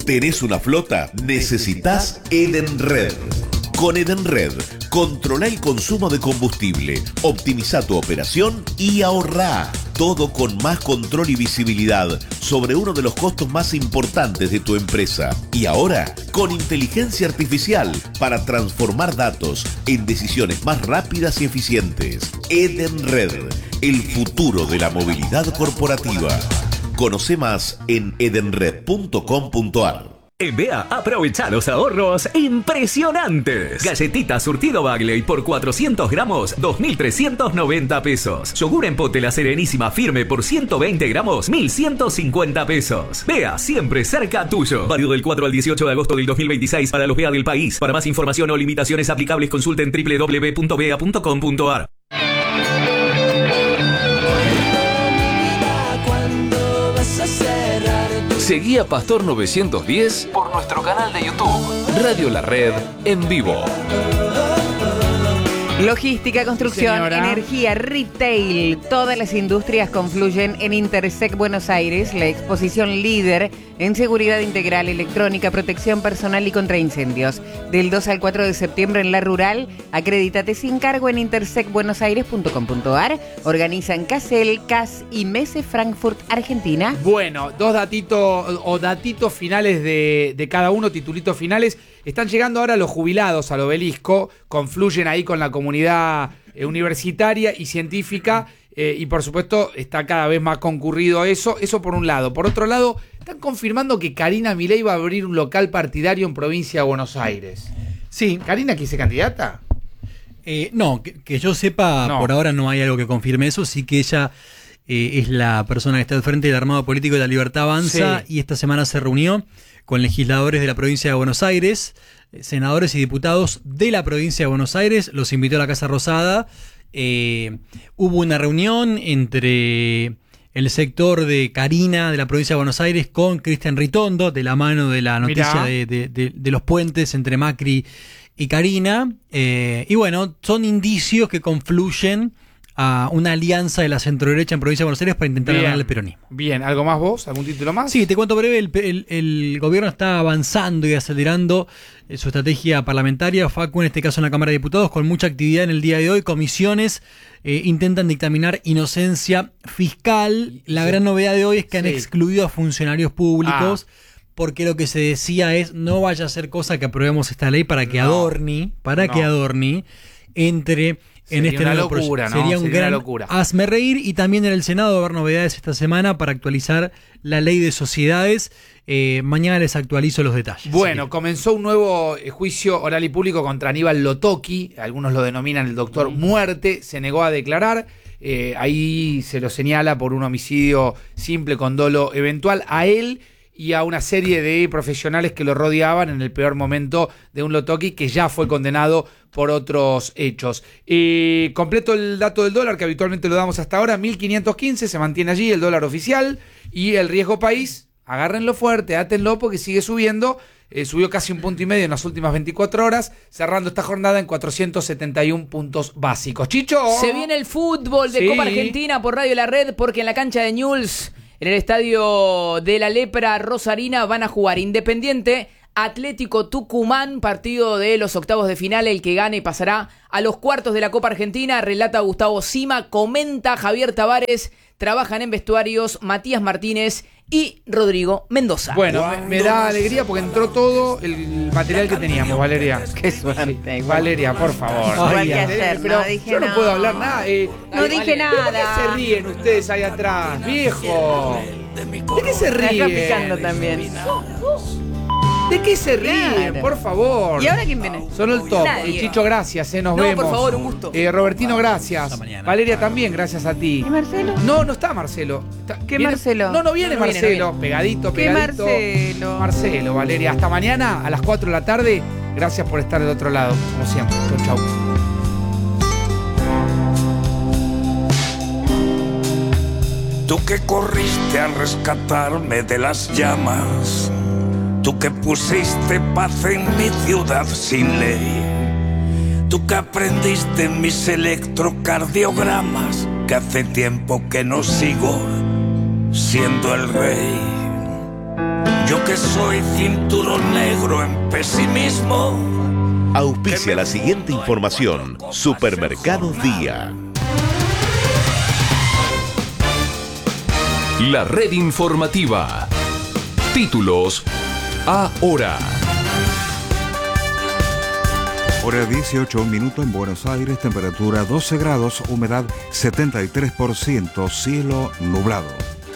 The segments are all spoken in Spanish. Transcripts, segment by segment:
¿Tenés una flota? Necesitas Edenred. Con Edenred, controla el consumo de combustible, optimiza tu operación y ahorrá. Todo con más control y visibilidad sobre uno de los costos más importantes de tu empresa. Y ahora, con inteligencia artificial para transformar datos en decisiones más rápidas y eficientes. Edenred, el futuro de la movilidad corporativa. Conoce más en edenred.com.ar. En BEA, aprovecha los ahorros impresionantes. Galletita surtido Bagley por 400 gramos, 2.390 pesos. Yogur en pote La Serenísima Firme por 120 gramos, 1.150 pesos. BEA, siempre cerca tuyo. Válido del 4 al 18 de agosto del 2026 para los BEA del país. Para más información o limitaciones aplicables, consulten www.bea.com.ar. Seguí a Pastor 910 por nuestro canal de YouTube, Radio La Red en vivo. Logística, construcción, Señora. energía, retail, todas las industrias confluyen en Intersec Buenos Aires, la exposición líder en seguridad integral, electrónica, protección personal y contra incendios. Del 2 al 4 de septiembre en La Rural, acredítate sin cargo en intersecbuenosaires.com.ar. Organizan Casel, CAS y Messe Frankfurt, Argentina. Bueno, dos datitos finales de cada uno, titulitos finales. Están llegando ahora los jubilados al obelisco, confluyen ahí con la comunidad universitaria y científica y por supuesto está cada vez más concurrido eso por un lado. Por otro lado, están confirmando que Karina Milei va a abrir un local partidario en provincia de Buenos Aires. Sí. ¿Karina quise candidata? No, que yo sepa, No. por ahora no hay algo que confirme eso. Sí que ella es la persona que está al frente del Armado Político de la Libertad Avanza, Sí. y esta semana se reunió con legisladores de la provincia de Buenos Aires, senadores y diputados de la provincia de Buenos Aires, los invitó a la Casa Rosada. Hubo una reunión entre el sector de Karina de la provincia de Buenos Aires con Cristian Ritondo, de la mano de la noticia de los puentes entre Macri y Karina. Y bueno, son indicios que confluyen a una alianza de la centroderecha en provincia de Buenos Aires para intentar ganar el peronismo. Bien, ¿algo más vos? ¿Algún título más? Sí, te cuento breve. El gobierno está avanzando y acelerando su estrategia parlamentaria, Facu, en este caso en la Cámara de Diputados, con mucha actividad en el día de hoy. Comisiones intentan dictaminar inocencia fiscal. La gran novedad de hoy es que han excluido a funcionarios públicos, porque lo que se decía es: no vaya a ser cosa que aprobemos esta ley para que adorni, entre en Sería este una nuevo locura, proyecto. ¿no? Sería un Sería gran una locura. hazme reír. Y también en el Senado va a haber novedades esta semana para actualizar la ley de sociedades. Mañana les actualizo los detalles. Bueno, comenzó un nuevo juicio oral y público contra Aníbal Lotoki, algunos lo denominan el doctor Muerte, se negó a declarar, ahí se lo señala por un homicidio simple con dolo eventual a él y a una serie de profesionales que lo rodeaban en el peor momento de un Lotoki que ya fue condenado por otros hechos. Completo el dato del dólar, que habitualmente lo damos hasta ahora, 1.515, se mantiene allí el dólar oficial, y el riesgo país, agárrenlo fuerte, átenlo porque sigue subiendo, subió casi 1,5 puntos en las últimas 24 horas, cerrando esta jornada en 471 puntos básicos. Chicho. Se viene el fútbol de Copa Argentina por Radio La Red, porque en la cancha de Newell's, en el estadio de la Lepra Rosarina, van a jugar Independiente, Atlético Tucumán, partido de los octavos de final. El que gane pasará a los cuartos de la Copa Argentina. Relata Gustavo Sima, comenta Javier Tavares, trabajan en vestuarios Matías Martínez y Rodrigo Mendoza. Bueno, me da alegría porque entró todo el material que teníamos, Valeria. Qué suerte. Valeria, por favor. Igual que ayer, pero no dije yo no nada. puedo hablar nada. No dije nada. ¿De qué se ríen ustedes ahí atrás, viejo? ¿De qué se ríen? Acá picando también. ¿De qué se ríen? Claro. Por favor. ¿Y ahora quién viene? Son el top. Nadie. Chicho, gracias, nos No, vemos. por favor, un gusto. Robertino, gracias. Hasta mañana. Valeria también, gracias a ti. ¿Y Marcelo? No, no está Marcelo. ¿Qué ¿Viene? Marcelo? No viene No viene, Marcelo. no Pegadito, ¿Qué pegadito. Marcelo? Marcelo, Valeria. Hasta mañana a las 4 de la tarde. Gracias por estar del otro lado, como siempre. Chau, chau. Tú que corriste a rescatarme de las llamas, tú que pusiste paz en mi ciudad sin ley, tú que aprendiste mis electrocardiogramas, que hace tiempo que no sigo siendo el rey. Yo que que soy cinturón negro en pesimismo. Auspicia la siguiente información. Supermercados Día. La red informativa. Títulos ahora. Hora 18 minutos en Buenos Aires, temperatura 12 grados, humedad 73%, cielo nublado.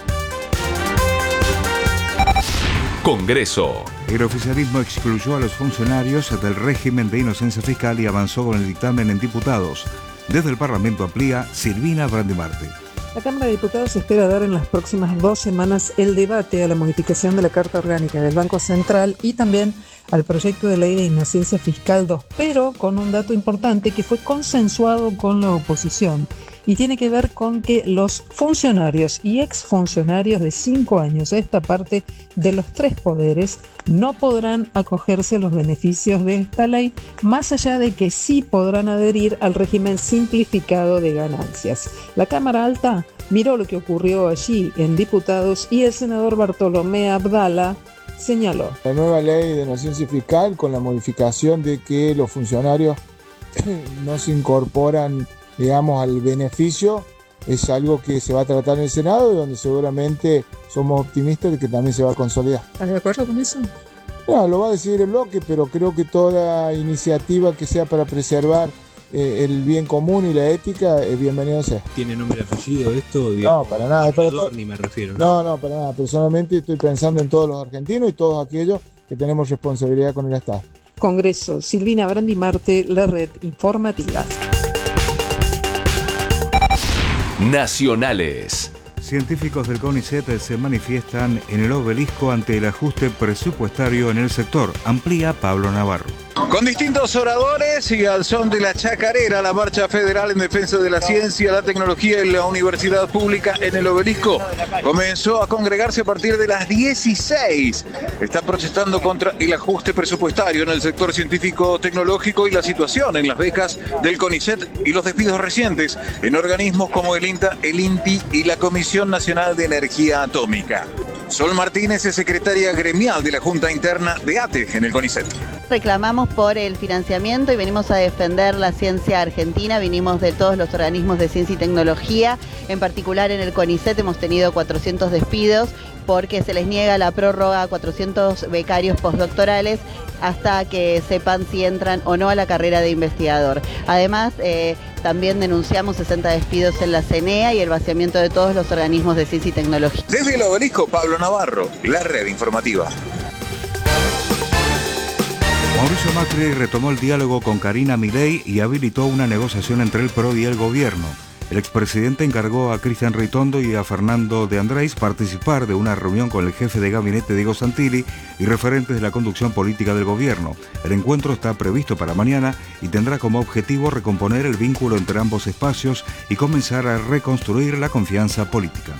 Congreso. El oficialismo excluyó a los funcionarios del régimen de inocencia fiscal y avanzó con el dictamen en diputados. Desde el Parlamento amplía Silvina Brandimarte. La Cámara de Diputados espera dar en las próximas 2 semanas el debate a la modificación de la Carta Orgánica del Banco Central y también al proyecto de ley de inocencia fiscal 2, pero con un dato importante que fue consensuado con la oposición y tiene que ver con que los funcionarios y exfuncionarios de 5 años a esta parte de los 3 poderes no podrán acogerse a los beneficios de esta ley, más allá de que sí podrán adherir al régimen simplificado de ganancias. La Cámara Alta miró lo que ocurrió allí en diputados y el senador Bartolomé Abdala señaló. La nueva ley de inocencia fiscal, con la modificación de que los funcionarios no se incorporan, digamos, al beneficio, es algo que se va a tratar en el Senado y donde seguramente somos optimistas de que también se va a consolidar. ¿Estás de acuerdo con eso? No, lo va a decidir el bloque, pero creo que toda iniciativa que sea para preservar el bien común y la ética es bienvenido sea. ¿Tiene nombre y apellido esto? No, para nada. Ni me refiero. No, para nada. Personalmente estoy pensando en todos los argentinos y todos aquellos que tenemos responsabilidad con el Estado. Congreso, Silvina Brandimarte, la red informativa. Nacionales. Científicos del CONICET se manifiestan en el obelisco ante el ajuste presupuestario en el sector. Amplía Pablo Navarro. Con distintos oradores y al son de la chacarera, la marcha federal en defensa de la ciencia, la tecnología y la universidad pública en el obelisco comenzó a congregarse a partir de las 16. Está protestando contra el ajuste presupuestario en el sector científico-tecnológico y la situación en las becas del CONICET y los despidos recientes en organismos como el INTA, el INTI y la Comisión Nacional de Energía Atómica. Sol Martínez es secretaria gremial de la Junta Interna de ATE en el CONICET. Reclamamos por el financiamiento y venimos a defender la ciencia argentina, vinimos de todos los organismos de ciencia y tecnología, en particular en el CONICET hemos tenido 400 despidos porque se les niega la prórroga a 400 becarios postdoctorales hasta que sepan si entran o no a la carrera de investigador. Además, también denunciamos 60 despidos en la CENEA y el vaciamiento de todos los organismos de ciencia y tecnología. Desde el obelisco, Pablo Navarro, la red informativa. Mauricio Macri retomó el diálogo con Karina Milei y habilitó una negociación entre el PRO y el gobierno. El expresidente encargó a Cristian Ritondo y a Fernando de Andrés participar de una reunión con el jefe de gabinete Diego Santilli y referentes de la conducción política del gobierno. El encuentro está previsto para mañana y tendrá como objetivo recomponer el vínculo entre ambos espacios y comenzar a reconstruir la confianza política.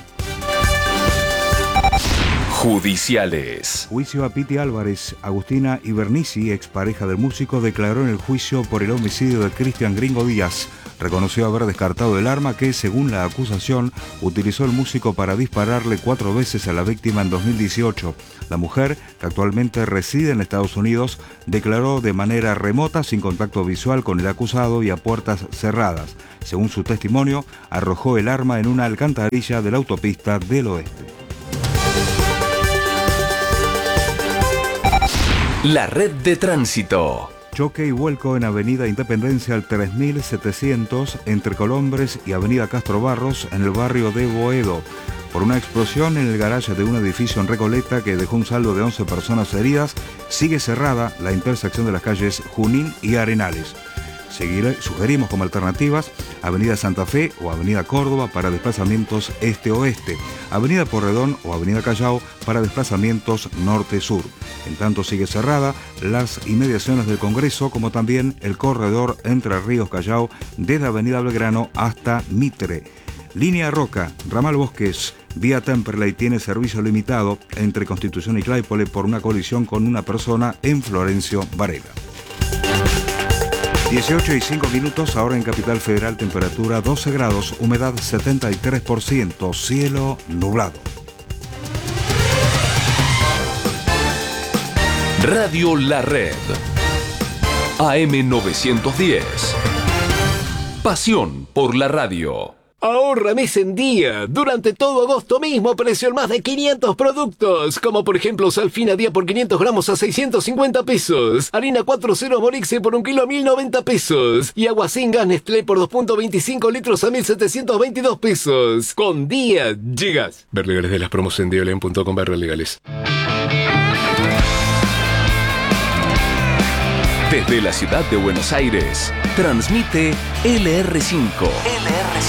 Judiciales. Juicio a Piti Álvarez. Agustina Ibernici, expareja del músico, declaró en el juicio por el homicidio de Cristian Gringo Díaz. Reconoció haber descartado el arma que, según la acusación, utilizó el músico para dispararle 4 veces a la víctima en 2018. La mujer, que actualmente reside en Estados Unidos, declaró de manera remota, sin contacto visual con el acusado y a puertas cerradas. Según su testimonio, arrojó el arma en una alcantarilla de la autopista del oeste. La red de tránsito. Choque y vuelco en Avenida Independencia al 3700 entre Colombres y Avenida Castro Barros en el barrio de Boedo, por una explosión en el garaje de un edificio en Recoleta que dejó un saldo de 11 personas heridas. Sigue cerrada la intersección de las calles Junín y Arenales. Sugerimos como alternativas Avenida Santa Fe o Avenida Córdoba para desplazamientos este-oeste, Avenida Porredón o Avenida Callao para desplazamientos norte-sur. En tanto sigue cerrada las inmediaciones del Congreso, como también el corredor Entre Ríos Callao desde Avenida Belgrano hasta Mitre. Línea Roca, Ramal Bosques, vía Temperley tiene servicio limitado entre Constitución y Claypole por una colisión con una persona en Florencio Varela. 18:05, ahora en Capital Federal, temperatura 12 grados, humedad 73%, cielo nublado. Radio La Red. AM910. Pasión por la radio. Ahorra mes en día. Durante todo agosto mismo precio en más de 500 productos. Como por ejemplo Salfina Día por 500 gramos a 650 pesos. Harina 4.0 Morixe por 1 kilo a 1090 pesos. Y agua sin gas Nestlé por 2.25 litros a 1722 pesos. Con Día llegas. Ver legales de las promos en diolen.com/legales. Desde la ciudad de Buenos Aires, transmite LR5. LR5.